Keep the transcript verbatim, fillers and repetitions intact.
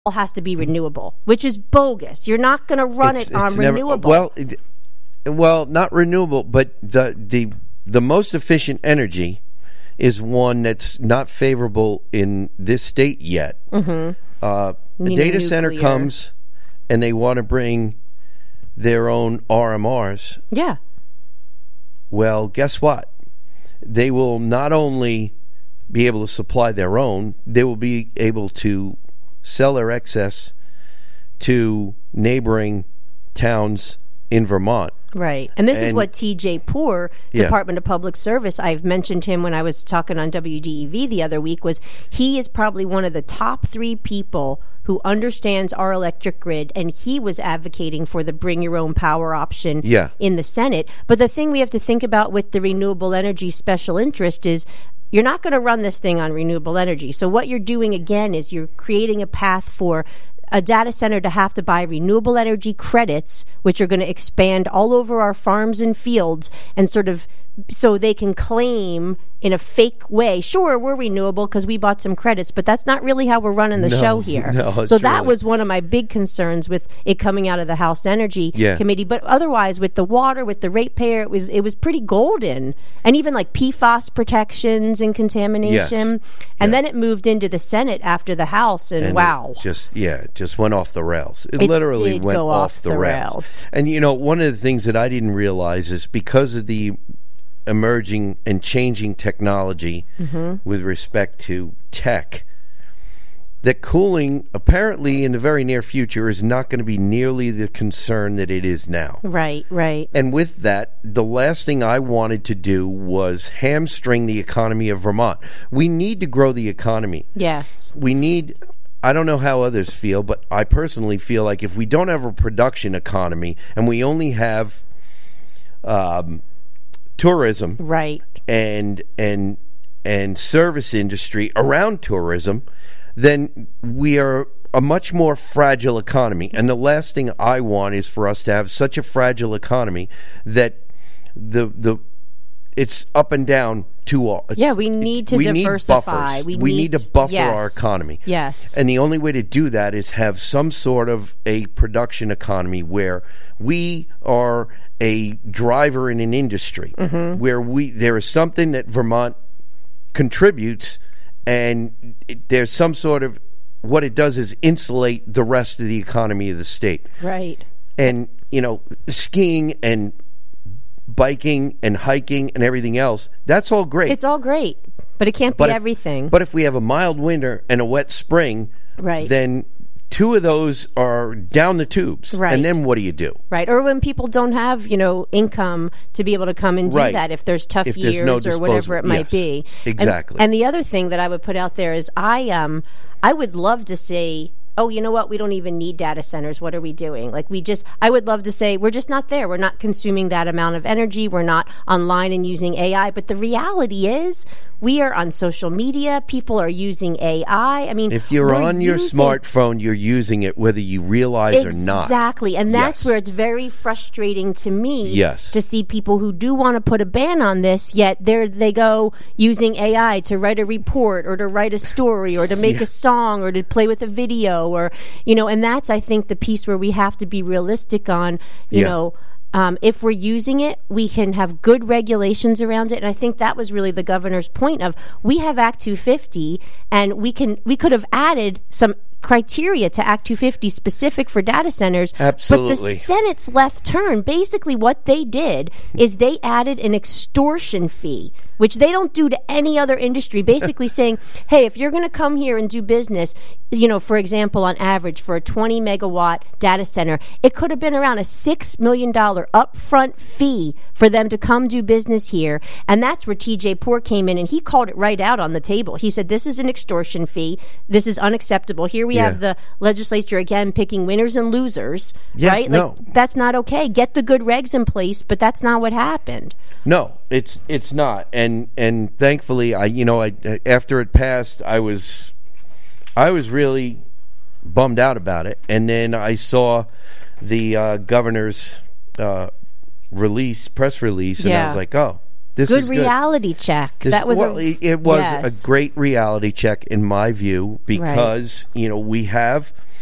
has to be renewable, which is bogus. You're not going to run it's, it on it's never, renewable. Well, it, well, not renewable, but the the the most efficient energy is one that's not favorable in this state yet. Mm-hmm. Uh, the data nuclear. center comes, and they want to bring their own R M Rs. Yeah. Well, guess what? They will not only be able to supply their own, they will be able to sell their excess to neighboring towns in Vermont. Right. And this and, is what T J Poor, yeah. Department of Public Service, I've mentioned him when I was talking on W D E V the other week, was he is probably one of the top three people who understands our electric grid, and he was advocating for the bring your own power option yeah. in the Senate. But the thing we have to think about with the renewable energy special interest is you're not going to run this thing on renewable energy. So what you're doing, again, is you're creating a path for a data center to have to buy renewable energy credits, which are going to expand all over our farms and fields, and sort of so they can claim in a fake way, sure, we're renewable because we bought some credits, but that's not really how we're running the no, show here. No, so that really. was one of my big concerns with it coming out of the House Energy yeah. Committee. But otherwise, with the water, with the ratepayer, it was it was pretty golden. And even like P FAS protections and contamination. Yes. And yeah. then it moved into the Senate after the House, and, and wow. Just, yeah, it just went off the rails. It, it literally did went go off, off the, the rails. rails. And, you know, one of the things that I didn't realize is because of the emerging and changing technology mm-hmm. with respect to tech, that cooling apparently in the very near future is not going to be nearly the concern that it is now. Right, right. And with that, the last thing I wanted to do was hamstring the economy of Vermont. We need to grow the economy. Yes. We need... I don't know how others feel, but I personally feel like if we don't have a production economy and we only have um, tourism, right, and and and service industry around tourism, then we are a much more fragile economy. And the last thing I want is for us to have such a fragile economy that the the it's up and down too all. Yeah, we need to we diversify. Need we, we need, need to buffer yes. our economy. Yes. And the only way to do that is have some sort of a production economy where we are a driver in an industry, mm-hmm. where we there is something that Vermont contributes, and it, there's some sort of what it does is insulate the rest of the economy of the state. Right. And, you know, skiing and biking and hiking and everything else, that's all great. It's all great, but it can't but be if, everything. But if we have a mild winter and a wet spring, right. then two of those are down the tubes. Right. And then what do you do? Right. Or when people don't have, you know, income to be able to come and do right. that if there's tough if years there's no or whatever it might yes. be. Exactly. And, and the other thing that I would put out there is I um I would love to say, oh, you know what? We don't even need data centers. What are we doing? Like we just, I would love to say we're just not there. We're not consuming that amount of energy. We're not online and using A I. But the reality is we are on social media. People are using A I. I mean, if you're on your using, smartphone, you're using it whether you realize exactly. or not. Exactly. And that's yes. where it's very frustrating to me yes. to see people who do want to put a ban on this, yet there they go using A I to write a report or to write a story or to make yeah. a song or to play with a video or, you know, and that's, I think, the piece where we have to be realistic on, you yeah. know, Um, if we're using it, we can have good regulations around it, and I think that was really the governor's point of we have Act two fifty, and we can we could have added some criteria to Act two fifty specific for data centers. Absolutely. But the Senate's left turn, basically what they did is they added an extortion fee, which they don't do to any other industry, basically saying, hey, if you're going to come here and do business, you know, for example, on average for a twenty megawatt data center, it could have been around a six million dollars upfront fee for them to come do business here. And that's where T J Poor came in and he called it right out on the table. He said, this is an extortion fee. This is unacceptable. Here we yeah. have the legislature again picking winners and losers, yeah, right? No. Like, that's not okay. Get the good regs in place, but that's not what happened. No, it's it's not. And and thankfully, I you know, I after it passed, I was I was really bummed out about it. And then I saw the uh, governor's uh, release, press release, and yeah. I was like, oh, This good is good. reality check. This- that was well, a, it it was yes. a great reality check in my view because you know we have